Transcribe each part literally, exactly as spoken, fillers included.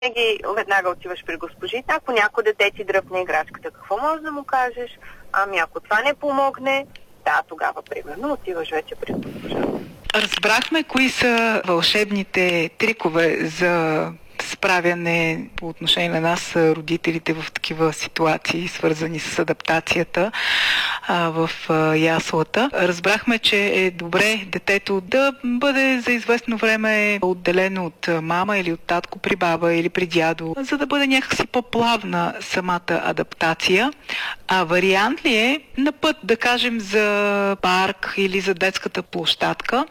винаги веднага отиваш при госпожите. Ако някой дете ти дръпне играчката, какво можеш да му кажеш? Ами ако това не помогне, да, тогава примерно отиваш вече при госпожа. Разбрахме кои са вълшебните трикове за справяне по отношение на нас, родителите, в такива ситуации, свързани с адаптацията а, в а, яслата. Разбрахме, че е добре детето да бъде за известно време отделено от мама или от татко при баба или при дядо, за да бъде някакси по-плавна самата адаптация. А вариант ли е на път, да кажем, за парк или за детската площадка,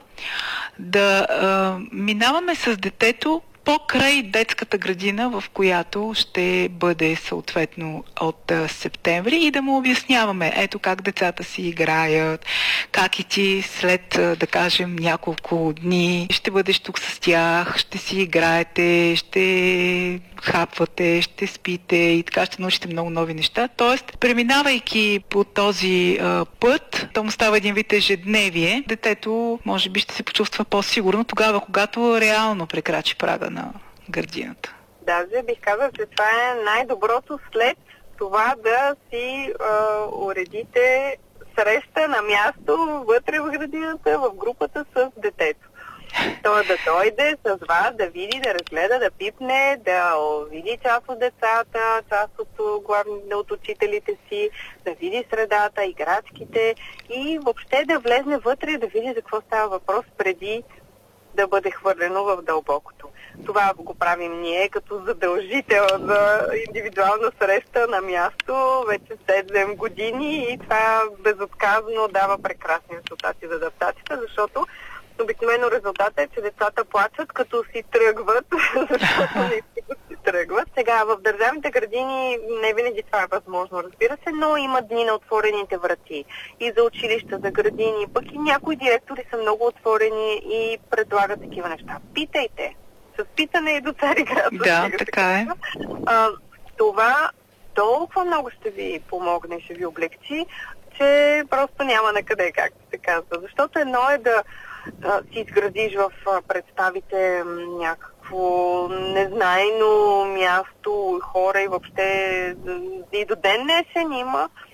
да а, минаваме с детето покрай детската градина, в която ще бъде съответно от а, септември, и да му обясняваме ето как децата си играят, как и ти след, а, да кажем, няколко дни ще бъдеш тук с тях, ще си играете, ще хапвате, ще спите и така ще научите много нови неща. Тоест, преминавайки по този а, път, то му става един вид ежедневие, детето може би ще се почувства по-сигурно тогава, когато реално прекрачи прага на градината. Даже бих казал, че това е най-доброто след това да си а, уредите среща на място вътре в градината, в групата с детето. Той да дойде с вас, да види, да разгледа, да пипне, да види част от децата, част от главните от учителите си, да види средата, играчките и въобще да влезне вътре и да види за какво става въпрос преди да бъде хвърлено в дълбокото. Това го правим ние като задължител за индивидуална среща на място вече седем години и това безотказно дава прекрасни резултати за адаптацията, защото обикновено резултатът е, че децата плачат като си тръгват, защото не искат си тръгват. Сега в държавните градини не винаги това е възможно, разбира се, но има дни на отворените врати и за училища, за градини, пък и някои директори са много отворени и предлагат такива неща. Питайте. С питане и до Цариград. Да, така е. А, това толкова много ще ви помогне, ще ви облегчи, че просто няма накъде, както се казва. Защото едно е да а, си изградиш в а, представите някакво незнайно място, хора и въобще и до ден днешен има